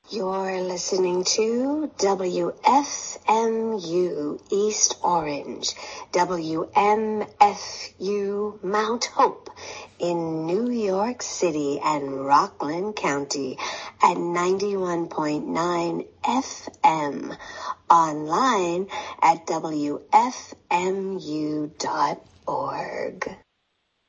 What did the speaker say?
You're listening to WFMU East Orange, WMFU Mount Hope in New York City and Rockland County at 91.9 FM. Online at WFMU.org.